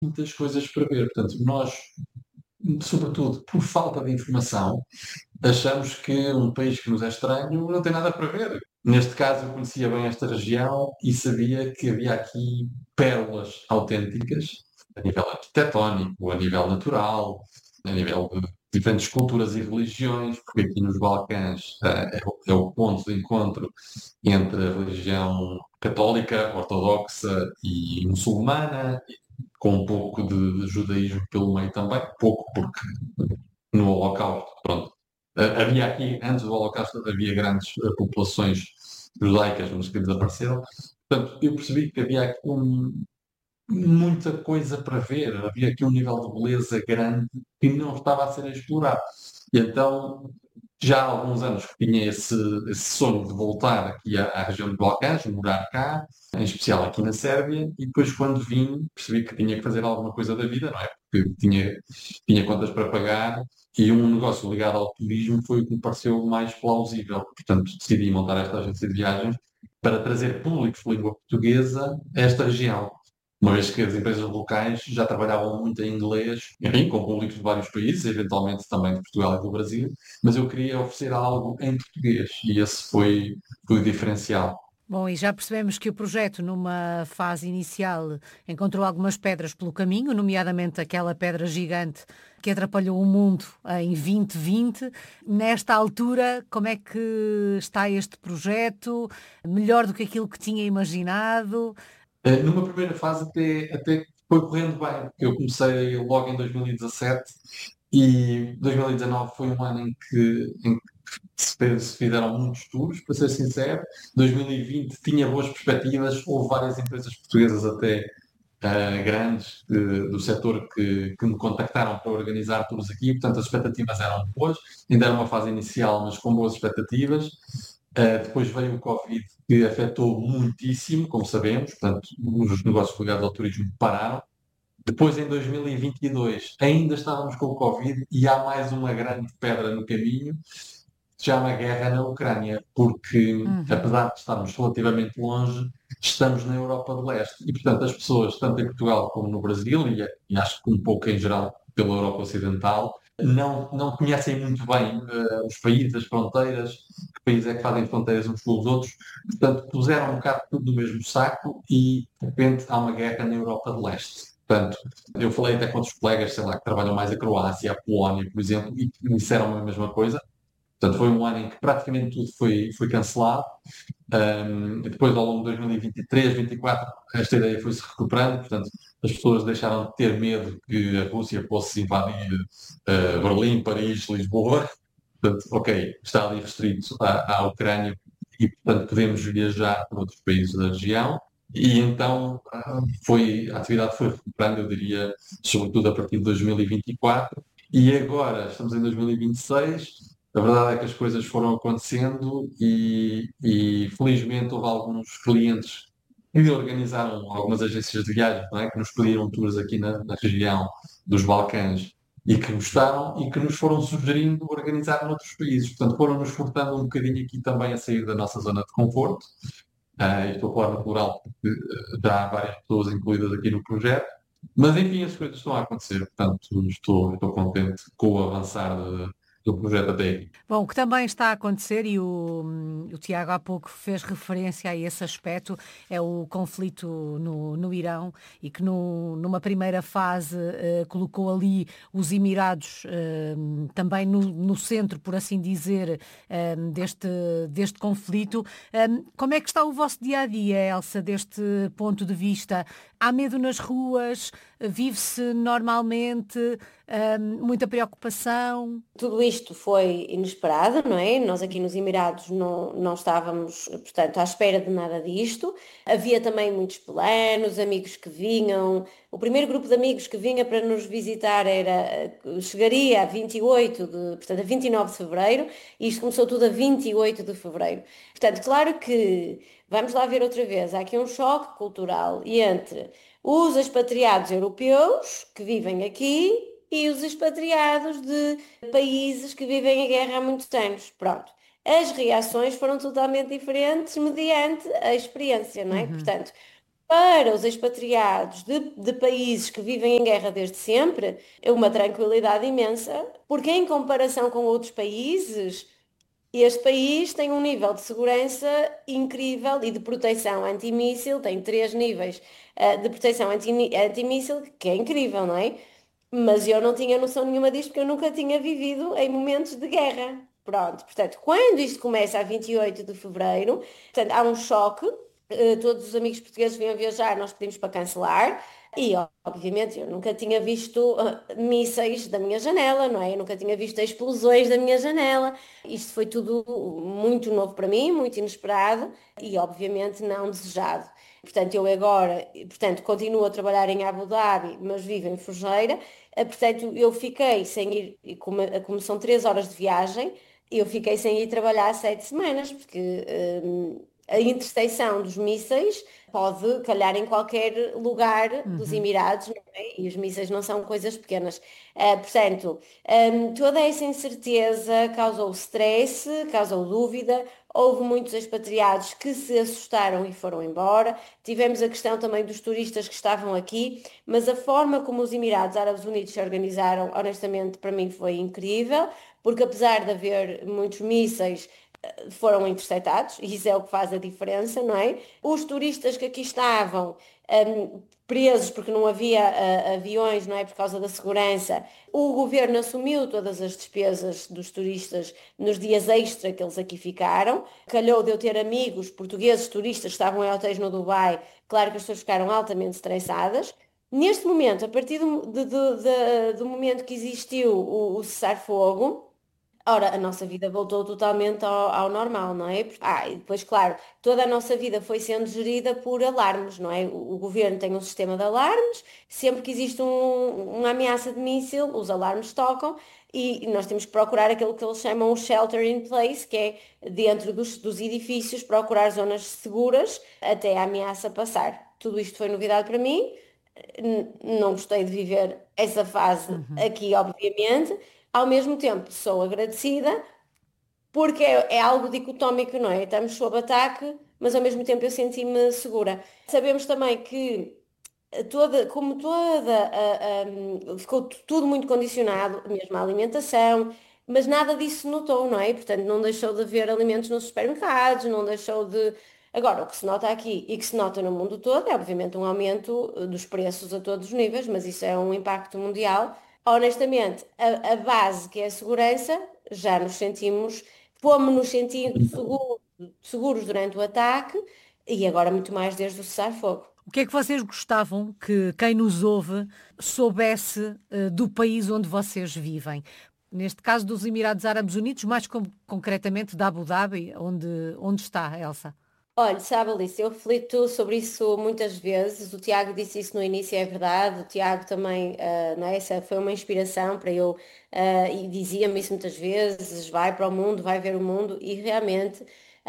muitas coisas para ver. Portanto, nós, sobretudo por falta de informação, achamos que um país que nos é estranho não tem nada para ver. Neste caso, eu conhecia bem esta região e sabia que havia aqui pérolas autênticas, a nível arquitetónico, a nível natural, a nível de diferentes culturas e religiões, porque aqui nos Balcãs é o ponto de encontro entre a religião católica, ortodoxa e muçulmana, com um pouco de judaísmo pelo meio também, pouco porque no Holocausto, pronto. Havia aqui, antes do Holocausto, havia grandes populações judaicas, mas que desapareceram. Portanto, eu percebi que havia aqui muita coisa para ver, havia aqui um nível de beleza grande que não estava a ser explorado. E então, já há alguns anos que tinha esse sonho de voltar aqui à região dos Balcãs, morar cá, em especial aqui na Sérvia, e depois quando vim percebi que tinha que fazer alguma coisa da vida, não é? Porque tinha contas para pagar e um negócio ligado ao turismo foi o que me pareceu mais plausível. Portanto, decidi montar esta agência de viagens para trazer públicos de língua portuguesa a esta região. Uma vez que as empresas locais já trabalhavam muito em inglês, enfim, com públicos de vários países, eventualmente também de Portugal e do Brasil, mas eu queria oferecer algo em português e esse foi o diferencial. Bom, e já percebemos que o projeto, numa fase inicial, encontrou algumas pedras pelo caminho, nomeadamente aquela pedra gigante que atrapalhou o mundo em 2020. Nesta altura, como é que está este projeto? Melhor do que aquilo que tinha imaginado? Numa primeira fase até foi correndo bem, porque eu comecei logo em 2017 e 2019 foi um ano em que se fizeram muitos tours, para ser sincero. 2020 tinha boas perspectivas, houve várias empresas portuguesas até grandes do setor que me contactaram para organizar tours aqui, portanto as expectativas eram boas, ainda era uma fase inicial, mas com boas expectativas. Depois veio o Covid, que afetou muitíssimo, como sabemos, portanto os negócios ligados ao turismo pararam. Depois, em 2022, ainda estávamos com o Covid e há mais uma grande pedra no caminho, se chama guerra na Ucrânia, porque, Uhum. apesar de estarmos relativamente longe, estamos na Europa de Leste. E, portanto, as pessoas, tanto em Portugal como no Brasil, e acho que um pouco em geral pela Europa Ocidental, não conhecem muito bem os países, as fronteiras, que países é que fazem fronteiras uns com os outros. Portanto, puseram um bocado tudo no mesmo saco e, de repente, há uma guerra na Europa de Leste. Portanto, eu falei até com outros colegas, sei lá, que trabalham mais a Croácia, a Polónia, por exemplo, e que me disseram a mesma coisa. Portanto, foi um ano em que praticamente tudo foi cancelado. E depois, ao longo de 2023, 2024, esta ideia foi-se recuperando. Portanto, as pessoas deixaram de ter medo que a Rússia fosse invadir Berlim, Paris, Lisboa. Portanto, ok, está ali restrito à Ucrânia e, portanto, podemos viajar para outros países da região. E então a atividade foi recuperando, eu diria, sobretudo a partir de 2024. E agora estamos em 2026. A verdade é que as coisas foram acontecendo e felizmente houve alguns clientes que organizaram algumas agências de viagem, não é? Que nos pediram tours aqui na região dos Balcãs e que gostaram e que nos foram sugerindo organizar noutros países. Portanto, foram-nos forçando um bocadinho aqui também a sair da nossa zona de conforto. Estou a falar no plural porque já há várias pessoas incluídas aqui no projeto. Mas, enfim, as coisas estão a acontecer. Portanto, estou contente com o avançar do projeto até aqui. Bom, o que também está a acontecer, e o Tiago há pouco fez referência a esse aspecto, é o conflito no Irão e que numa primeira fase colocou ali os Emirados também no centro, por assim dizer, deste conflito. Como é que está o vosso dia a dia, Elsa, deste ponto de vista? Há medo nas ruas? Vive-se normalmente? Muita preocupação? Tudo isto foi inesperado, não é? Nós aqui nos Emirados não estávamos, portanto, à espera de nada disto. Havia também muitos planos, amigos que vinham. O primeiro grupo de amigos que vinha para nos visitar chegaria a 28 portanto, a 29 de fevereiro, e isto começou tudo a 28 de fevereiro. Portanto, claro que, vamos lá ver outra vez, há aqui um choque cultural entre os expatriados europeus que vivem aqui e os expatriados de países que vivem a guerra há muitos anos. Pronto. As reações foram totalmente diferentes mediante a experiência, não é? Uhum. Portanto, para os expatriados de países que vivem em guerra desde sempre, é uma tranquilidade imensa, porque em comparação com outros países, este país tem um nível de segurança incrível e de proteção antimíssil, tem 3 níveis de proteção antimíssil, que é incrível, não é? Mas eu não tinha noção nenhuma disto porque eu nunca tinha vivido em momentos de guerra. Pronto, portanto, quando isto começa a 28 de fevereiro, portanto, há um choque, todos os amigos portugueses vinham viajar, nós pedimos para cancelar, e obviamente eu nunca tinha visto mísseis da minha janela, não é? Eu nunca tinha visto explosões da minha janela. Isto foi tudo muito novo para mim, muito inesperado e obviamente não desejado. Portanto, eu agora, portanto, continuo a trabalhar em Abu Dhabi, mas vivo em Forgeira. Portanto, eu fiquei sem ir, e como são 3 horas de viagem, eu fiquei sem ir trabalhar 7 semanas, porque a intersecção dos mísseis pode calhar em qualquer lugar dos Uhum. Emirados, não é? E os mísseis não são coisas pequenas. Portanto, toda essa incerteza causou stress, causou dúvida. Houve muitos expatriados que se assustaram e foram embora. Tivemos a questão também dos turistas que estavam aqui, mas a forma como os Emirados Árabes Unidos se organizaram, honestamente, para mim foi incrível, porque apesar de haver muitos mísseis, foram interceptados, e isso é o que faz a diferença, não é? Os turistas que aqui estavam, presos porque não havia aviões, não é? Por causa da segurança, o governo assumiu todas as despesas dos turistas nos dias extra que eles aqui ficaram. Calhou de eu ter amigos portugueses, turistas, que estavam em hotéis no Dubai, claro que as pessoas ficaram altamente estressadas. Neste momento, a partir do momento que existiu o cessar-fogo, ora, a nossa vida voltou totalmente ao normal, não é? E depois, claro, toda a nossa vida foi sendo gerida por alarmes, não é? O governo tem um sistema de alarmes, sempre que existe uma ameaça de míssil, os alarmes tocam e nós temos que procurar aquilo que eles chamam o shelter in place, que é dentro dos edifícios, procurar zonas seguras até a ameaça passar. Tudo isto foi novidade para mim. Não gostei de viver essa fase Uhum. aqui, obviamente. Ao mesmo tempo, sou agradecida porque é algo dicotómico, não é? Estamos sob ataque, mas ao mesmo tempo eu senti-me segura. Sabemos também que ficou tudo muito condicionado, mesmo a alimentação, mas nada disso notou, não é? Portanto, não deixou de haver alimentos nos supermercados, não deixou de. Agora, o que se nota aqui e que se nota no mundo todo é, obviamente, um aumento dos preços a todos os níveis, mas isso é um impacto mundial. Honestamente, a base, que é a segurança, já nos sentimos, fomos-nos sentindo seguros durante o ataque e agora muito mais desde o cessar-fogo. O que é que vocês gostavam que quem nos ouve soubesse do país onde vocês vivem? Neste caso dos Emirados Árabes Unidos, mais concretamente de Abu Dhabi, onde está, Elsa? Olha, sabe, Alice, eu reflito sobre isso muitas vezes. O Tiago disse isso no início, é verdade. O Tiago também, não é? Essa foi uma inspiração para eu, e dizia-me isso muitas vezes: vai para o mundo, vai ver o mundo, e realmente,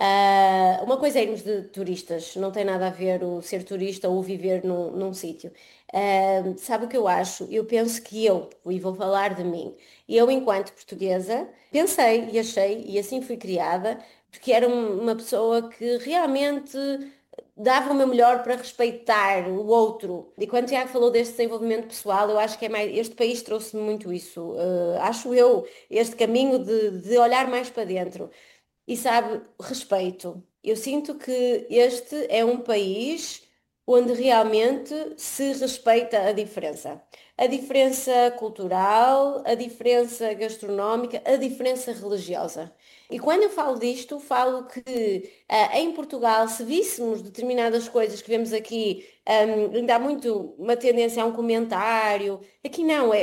uma coisa é irmos de turistas, não tem nada a ver o ser turista ou viver num sítio. Sabe o que eu acho? Eu penso que e vou falar de mim, eu, enquanto portuguesa, pensei e achei, e assim fui criada porque era uma pessoa que realmente dava o meu melhor para respeitar o outro. E quando o Tiago falou deste desenvolvimento pessoal, eu acho que é mais, este país trouxe-me muito isso. Acho eu, este caminho de olhar mais para dentro. E sabe, respeito. Eu sinto que este é um país onde realmente se respeita a diferença. A diferença cultural, a diferença gastronómica, a diferença religiosa. E quando eu falo disto, falo que em Portugal, se víssemos determinadas coisas que vemos aqui, ainda há muito uma tendência a um comentário. Aqui não,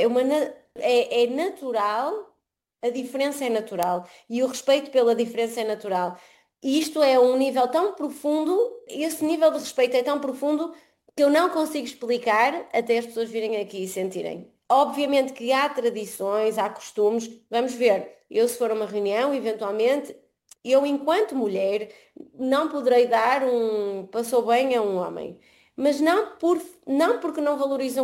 é natural, a diferença é natural e o respeito pela diferença é natural. E isto é um nível tão profundo, esse nível de respeito é tão profundo que eu não consigo explicar até as pessoas virem aqui e sentirem. Obviamente que há tradições, há costumes, vamos ver. Eu, se for a uma reunião, eventualmente, eu, enquanto mulher, não poderei dar um passou bem a um homem. Mas não porque não valorizam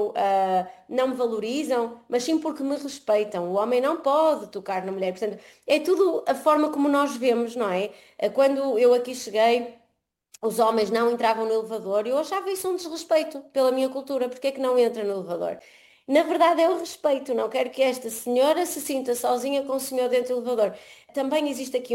não me valorizam, mas sim porque me respeitam. O homem não pode tocar na mulher. Portanto, é tudo a forma como nós vemos, não é? Quando eu aqui cheguei, os homens não entravam no elevador e eu achava isso um desrespeito pela minha cultura. Porque é que não entra no elevador? Na verdade é o respeito, não quero que esta senhora se sinta sozinha com o senhor dentro do elevador. Também existe aqui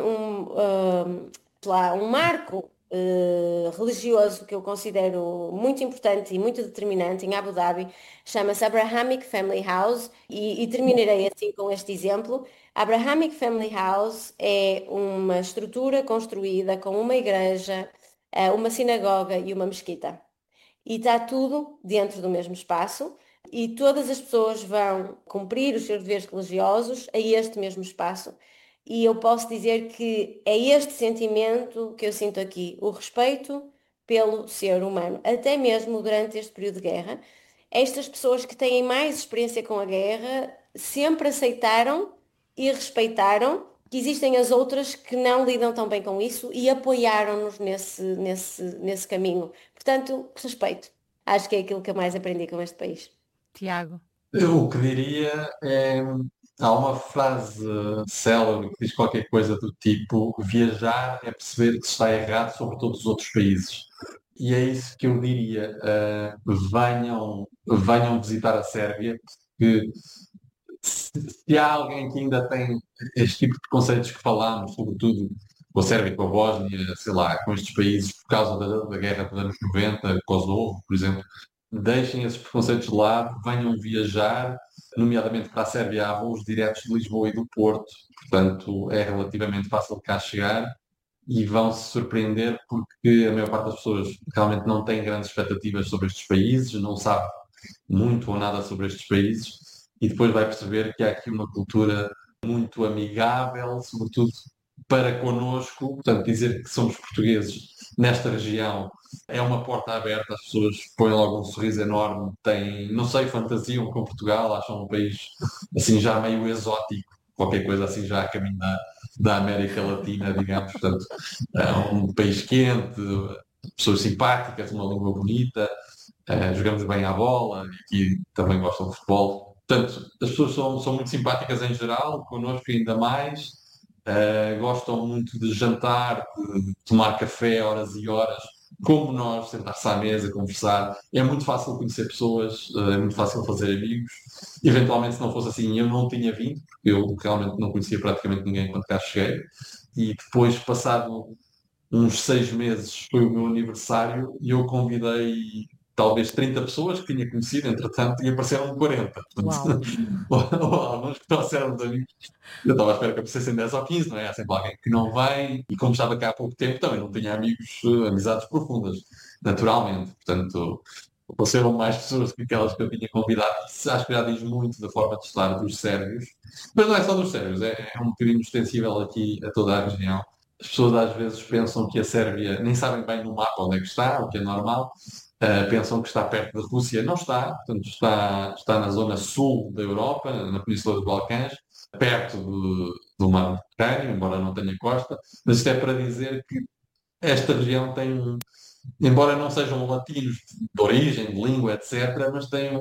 um marco religioso que eu considero muito importante e muito determinante em Abu Dhabi, chama-se Abrahamic Family House e terminarei assim com este exemplo. Abrahamic Family House é uma estrutura construída com uma igreja, uma sinagoga e uma mesquita. E está tudo dentro do mesmo espaço e todas as pessoas vão cumprir os seus deveres religiosos a este mesmo espaço. E eu posso dizer que é este sentimento que eu sinto aqui, o respeito pelo ser humano, até mesmo durante este período de guerra. Estas pessoas que têm mais experiência com a guerra sempre aceitaram e respeitaram que existem as outras que não lidam tão bem com isso e apoiaram-nos nesse caminho. Portanto, respeito. Acho que é aquilo que eu mais aprendi com este país. Tiago. Eu o que diria é, há uma frase célebre que diz qualquer coisa do tipo, viajar é perceber que se está errado sobre todos os outros países. E é isso que eu diria, venham visitar a Sérvia, porque se há alguém que ainda tem este tipo de conceitos que falámos, sobretudo com a Sérvia, com a Bósnia, sei lá, com estes países, por causa da guerra dos anos 90, Kosovo, por exemplo, deixem esses preconceitos de lado, venham viajar, nomeadamente para a Sérvia, há voos diretos de Lisboa e do Porto, portanto é relativamente fácil cá chegar e vão se surpreender porque a maior parte das pessoas realmente não tem grandes expectativas sobre estes países, não sabe muito ou nada sobre estes países e depois vai perceber que há aqui uma cultura muito amigável, sobretudo para connosco, portanto, dizer que somos portugueses nesta região é uma porta aberta, as pessoas põem logo um sorriso enorme, têm, não sei, fantasiam com Portugal, acham um país assim já meio exótico, qualquer coisa assim já a caminho da América Latina, digamos, portanto, é um país quente, pessoas simpáticas, uma língua bonita, jogamos bem à bola e também gostam de futebol. Portanto, as pessoas são muito simpáticas em geral, connosco ainda mais, gostam muito de jantar, de tomar café horas e horas, como nós, sentar-se à mesa, conversar. É muito fácil conhecer pessoas, é muito fácil fazer amigos. Eventualmente, se não fosse assim, eu não tinha vindo, porque eu realmente não conhecia praticamente ninguém quando cá cheguei. E depois, passado uns 6 meses, foi o meu aniversário e eu convidei talvez 30 pessoas que tinha conhecido, entretanto, e apareceram 40. Uau. Portanto, alguns que trouxeram de amigos. Eu estava à espera que aparecessem 10 ou 15, não é? Há sempre alguém que não vem, e como estava cá há pouco tempo, também não tinha amigos, amizades profundas, naturalmente. Portanto, apareceram mais pessoas que aquelas que eu tinha convidado. Isso acho que já diz muito da forma de estar dos sérvios. Mas não é só dos sérvios, é um bocadinho extensível aqui a toda a região. As pessoas às vezes pensam que a Sérvia, nem sabem bem no mapa onde é que está, o que é normal. Pensam que está perto da Rússia. Não está, portanto, está na zona sul da Europa, na Península dos Balcãs, perto do Mar Mediterrâneo, embora não tenha costa. Mas isto é para dizer que esta região tem, embora não sejam latinos de origem, de língua, etc., mas tem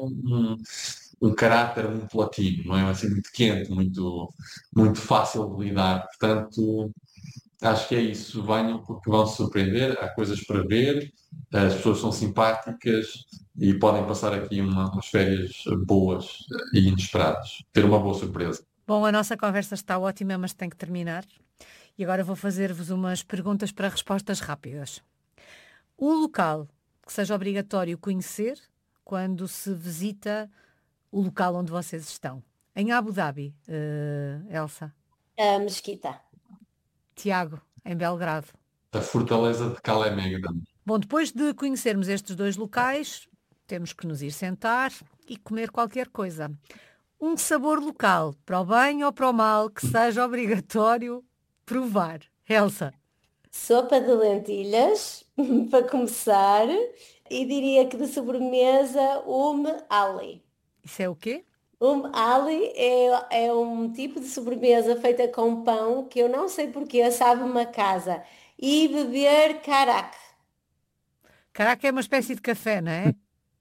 um caráter muito latino, não é assim muito quente, muito fácil de lidar. Portanto, acho que é isso. Venham porque vão se surpreender, há coisas para ver, as pessoas são simpáticas e podem passar aqui umas férias boas e inesperadas. Ter uma boa surpresa. Bom, a nossa conversa está ótima, mas tem que terminar. E agora vou fazer-vos umas perguntas para respostas rápidas. Um local que seja obrigatório conhecer quando se visita o local onde vocês estão. Em Abu Dhabi, Elsa. A mesquita. Tiago, em Belgrado. A fortaleza de Calemegdan. Bom, depois de conhecermos estes dois locais, temos que nos ir sentar e comer qualquer coisa. Um sabor local, para o bem ou para o mal, que seja obrigatório provar. Elsa. Sopa de lentilhas, para começar, e diria que de sobremesa, Ali. Isso é o quê? Ali é um tipo de sobremesa feita com pão que eu não sei porquê, sabe-me a casa. E beber caraque. Caraca, é uma espécie de café, não é?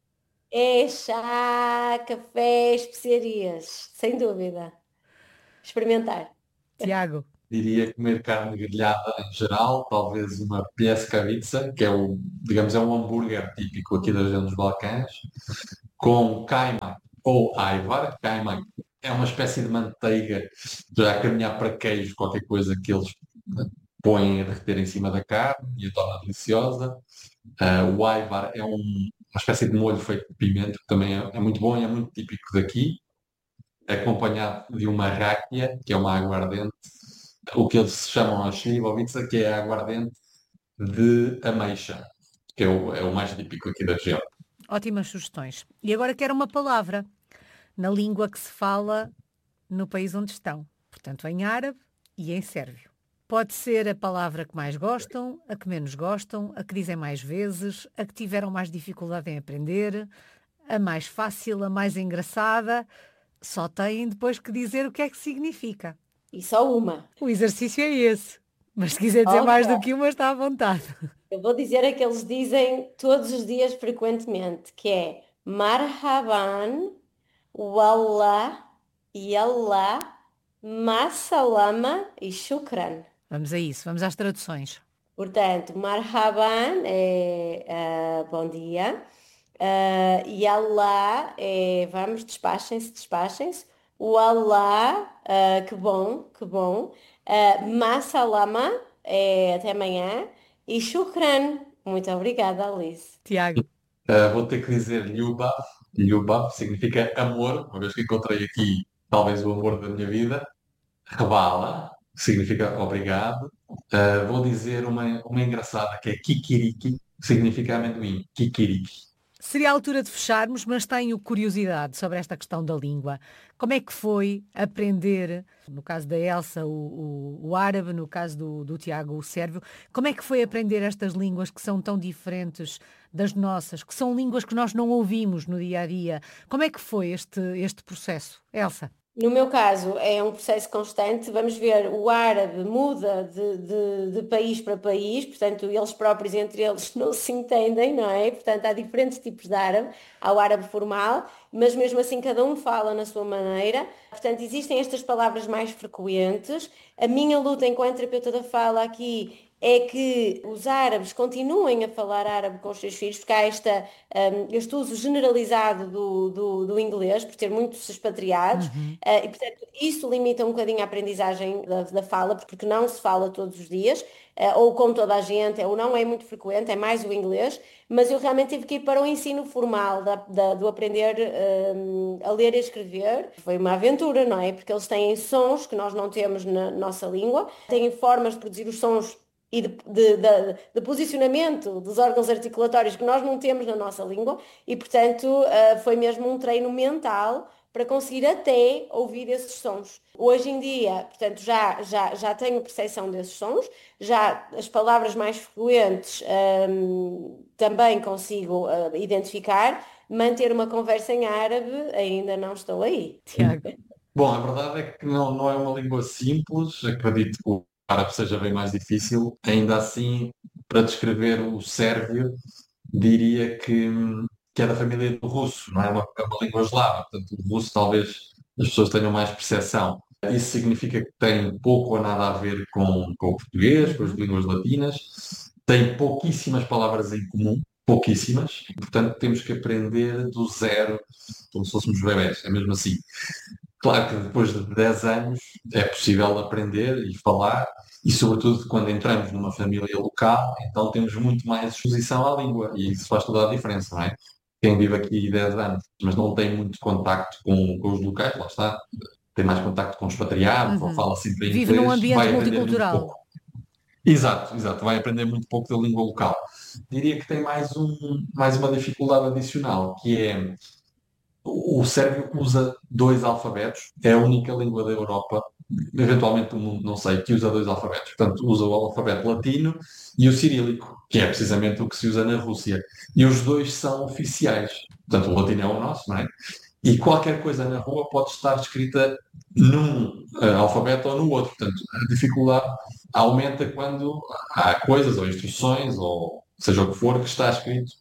É chá, café, especiarias, sem dúvida. Experimentar. Tiago. diria comer carne grelhada em geral, talvez uma pieskavica, que é digamos, é um hambúrguer típico aqui da região dos Balcãs, com kaimak ou aivar. Kaimak é uma espécie de manteiga, já a caminhar para queijo, qualquer coisa que eles põem a derreter em cima da carne e a torna deliciosa. O aivar é uma espécie de molho feito de pimento, que também é muito bom e é muito típico daqui, acompanhado de uma ráquia, que é uma aguardente, o que eles chamam a slivovica, que é a aguardente de ameixa, que é o mais típico aqui da região. Ótimas sugestões. E agora quero uma palavra na língua que se fala no país onde estão. Portanto, em árabe e em sérvio. Pode ser a palavra que mais gostam, a que menos gostam, a que dizem mais vezes, a que tiveram mais dificuldade em aprender, a mais fácil, a mais engraçada. Só têm depois que dizer o que é que significa. E só uma. O exercício é esse. Mas se quiser dizer mais do que uma, está à vontade. Eu vou dizer a que eles dizem todos os dias frequentemente, que é Marhaban, Wallah, Yallah, Masalama e Shukran. Vamos a isso, vamos às traduções. Portanto, Marhaban é bom dia. Yallah é vamos, despachem-se, despachem-se. Wallah, que bom, que bom. Masalama é até amanhã. E Shukran, muito obrigada, Alice. Tiago. Vou ter que dizer Ljubav. Ljubav significa amor, uma vez que encontrei aqui talvez o amor da minha vida. Rebala, que significa obrigado. Vou dizer uma engraçada, que é Kikiriki, que significa amendoim. Kikiriki. Seria a altura de fecharmos, mas tenho curiosidade sobre esta questão da língua. Como é que foi aprender, no caso da Elsa, o árabe, no caso do Tiago, o sérvio, como é que foi aprender estas línguas que são tão diferentes das nossas, que são línguas que nós não ouvimos no dia a dia? Como é que foi este processo, Elsa? No meu caso, é um processo constante. Vamos ver, o árabe muda de país para país, portanto, eles próprios entre eles não se entendem, não é? Portanto, há diferentes tipos de árabe. Há o árabe formal, mas mesmo assim cada um fala na sua maneira. Portanto, existem estas palavras mais frequentes. A minha luta enquanto terapeuta da fala aqui é que os árabes continuem a falar árabe com os seus filhos, porque há este uso generalizado do inglês, por ter muitos expatriados, e portanto isso limita um bocadinho a aprendizagem da fala, porque não se fala todos os dias, ou com toda a gente, ou não é muito frequente, é mais o inglês, mas eu realmente tive que ir para o ensino formal do aprender a ler e a escrever. Foi uma aventura, não é? Porque eles têm sons que nós não temos na nossa língua, têm formas de produzir os sons e de posicionamento dos órgãos articulatórios que nós não temos na nossa língua e, portanto, foi mesmo um treino mental para conseguir até ouvir esses sons. Hoje em dia, portanto, já tenho percepção desses sons, já as palavras mais frequentes também consigo identificar, manter uma conversa em árabe ainda não estou aí. Tiago. Bom, a verdade é que não é uma língua simples, acredito que o árabe seja bem mais difícil. Ainda assim, para descrever o sérvio, diria que é da família do russo, não é? É uma língua eslava, portanto, o russo talvez as pessoas tenham mais percepção. Isso significa que tem pouco ou nada a ver com o português, com as línguas latinas, tem pouquíssimas palavras em comum, pouquíssimas, e, portanto, temos que aprender do zero, como se fôssemos bebés, é mesmo assim. Claro que depois de 10 anos é possível aprender e falar, e sobretudo quando entramos numa família local, então temos muito mais exposição à língua, e isso faz toda a diferença, não é? Quem vive aqui 10 anos, mas não tem muito contacto com os locais, lá está, tem mais contacto com os expatriados, ou fala sempre em Vive num inglês, ambiente vai aprender muito multicultural. pouco. Exato, vai aprender muito pouco da língua local. Diria que tem mais uma dificuldade adicional, que é o sérvio usa dois alfabetos, é a única língua da Europa, eventualmente do mundo, não sei, que usa dois alfabetos. Portanto, usa o alfabeto latino e o cirílico, que é precisamente o que se usa na Rússia. E os dois são oficiais. Portanto, o latino é o nosso, não é? E qualquer coisa na rua pode estar escrita num alfabeto ou no outro. Portanto, a dificuldade aumenta quando há coisas ou instruções, ou seja o que for, que está escrito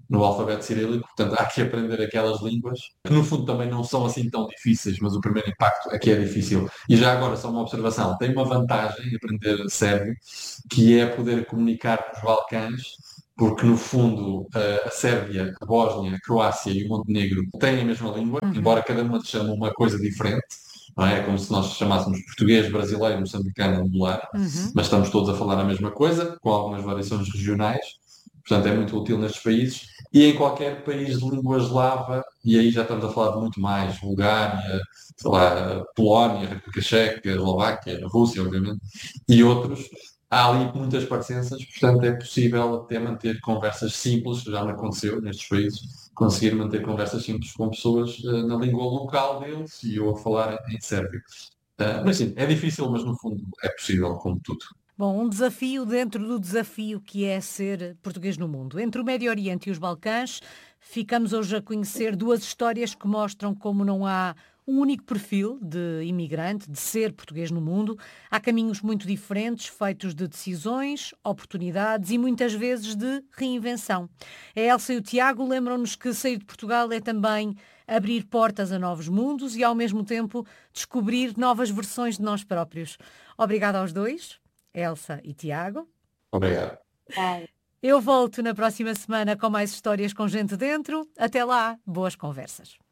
no alfabeto cirílico, portanto há que aprender aquelas línguas, que no fundo também não são assim tão difíceis, mas o primeiro impacto é que é difícil. E já agora, só uma observação, tem uma vantagem aprender sérvio, que é poder comunicar com os Balcãs, porque no fundo a Sérvia, a Bósnia, a Croácia e o Montenegro têm a mesma língua, embora cada uma chame uma coisa diferente. Não é? É como se nós chamássemos português, brasileiro, moçambicano, angolano, mas estamos todos a falar a mesma coisa, com algumas variações regionais. Portanto, é muito útil nestes países. E em qualquer país de língua eslava, e aí já estamos a falar de muito mais, Bulgária, sei lá, Polónia, República Checa, Eslováquia, Rússia, obviamente, e outros, há ali muitas parecenças, portanto é possível até manter conversas simples, já me aconteceu nestes países, conseguir manter conversas simples com pessoas na língua local deles e eu a falar em sérvio. Mas sim, é difícil, mas no fundo é possível, como tudo. Bom, um desafio dentro do desafio que é ser português no mundo. Entre o Médio Oriente e os Balcãs, ficamos hoje a conhecer duas histórias que mostram como não há um único perfil de imigrante, de ser português no mundo. Há caminhos muito diferentes, feitos de decisões, oportunidades e muitas vezes de reinvenção. A Elsa e o Tiago lembram-nos que sair de Portugal é também abrir portas a novos mundos e, ao mesmo tempo, descobrir novas versões de nós próprios. Obrigada aos dois. Elsa e Tiago. Obrigado. Eu volto na próxima semana com mais histórias com gente dentro. Até lá, boas conversas.